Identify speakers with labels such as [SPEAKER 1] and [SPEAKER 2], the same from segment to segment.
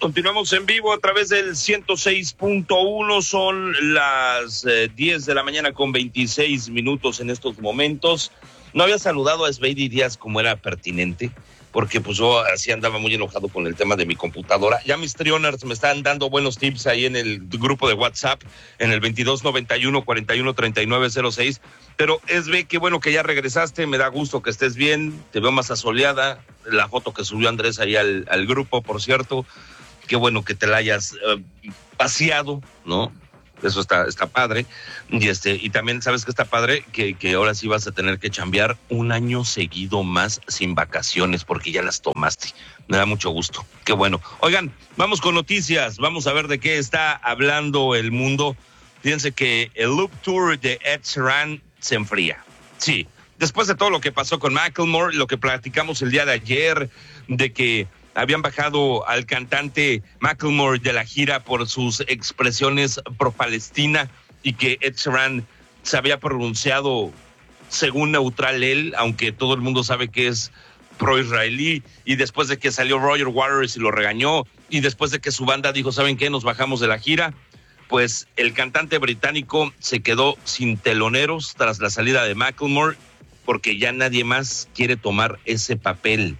[SPEAKER 1] Continuamos en vivo a través del 106.1, son las 10 de la mañana con 26 minutos en estos momentos. No había saludado a Sveidi Díaz como era pertinente, porque pues yo así andaba muy enojado con el tema de mi computadora. Ya mis trioners me están dando buenos tips ahí en el grupo de WhatsApp, en el 2291-413906. Pero Sve, qué bueno que ya regresaste, me da gusto que estés bien, te veo más asoleada. La foto que subió Andrés ahí al grupo, por cierto. Qué bueno que te la hayas paseado, ¿no? Eso está padre. Y también, ¿sabes qué está padre? Que ahora sí vas a tener que chambear un año seguido más sin vacaciones, porque ya las tomaste. Me da mucho gusto. Qué bueno. Oigan, vamos con noticias. Vamos a ver de qué está hablando el mundo. Fíjense que el Loop Tour de Ed Sheeran se enfría. Sí, después de todo lo que pasó con Macklemore, lo que platicamos el día de ayer, de que habían bajado al cantante Macklemore de la gira por sus expresiones pro-Palestina y que Ed Sheeran se había pronunciado según neutral él, aunque todo el mundo sabe que es pro-israelí, y después de que salió Roger Waters y lo regañó, y después de que su banda dijo, ¿saben qué? Nos bajamos de la gira, pues el cantante británico se quedó sin teloneros tras la salida de Macklemore, porque ya nadie más quiere tomar ese papel.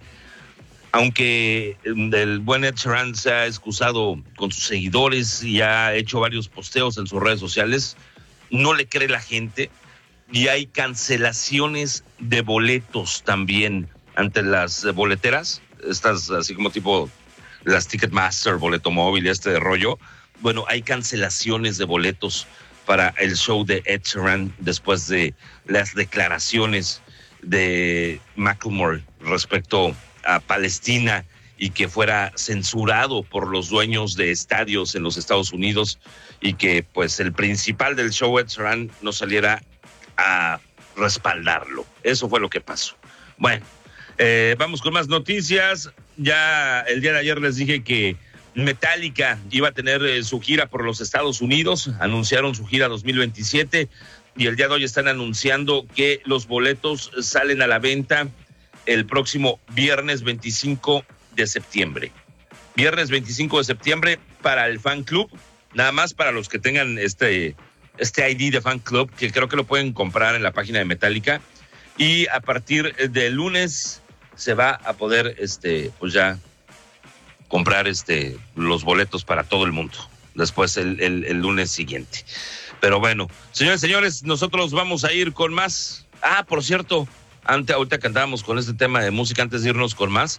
[SPEAKER 1] Aunque el buen Ed Sheeran se ha excusado con sus seguidores y ha hecho varios posteos en sus redes sociales, no le cree la gente y hay cancelaciones de boletos también ante las boleteras, estas así como tipo las Ticketmaster, Boleto Móvil, rollo. Bueno, hay cancelaciones de boletos para el show de Ed Sheeran después de las declaraciones de Macklemore respecto a Palestina y que fuera censurado por los dueños de estadios en los Estados Unidos y que pues el principal del show, Ed Sheeran, no saliera a respaldarlo. Eso fue lo que pasó. Bueno, vamos con más noticias. Ya el día de ayer les dije que Metallica iba a tener su gira por los Estados Unidos, anunciaron su gira 2027 y el día de hoy están anunciando que los boletos salen a la venta el próximo viernes 25 de septiembre. Viernes 25 de septiembre para el fan club, nada más para los que tengan este ID de fan club, que creo que lo pueden comprar en la página de Metallica. Y a partir del lunes se va a poder, pues ya comprar los boletos para todo el mundo. Después el lunes siguiente. Pero bueno, señores, nosotros vamos a ir con más. Por cierto, ahorita que andábamos con este tema de música, antes de irnos con más,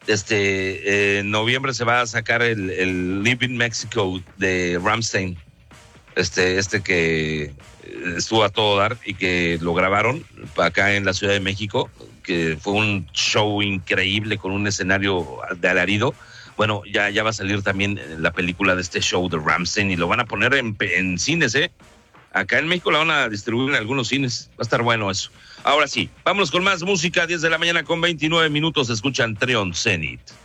[SPEAKER 1] en noviembre se va a sacar el Live in Mexico de Rammstein, que estuvo a todo dar y que lo grabaron acá en la Ciudad de México, que fue un show increíble con un escenario de alarido. Bueno, ya va a salir también la película de este show de Rammstein y lo van a poner en cines, Acá en México la van a distribuir en algunos cines. Va a estar bueno eso. Ahora sí, vámonos con más música. 10 de la mañana con 29 minutos. Escuchan Trion Zenith.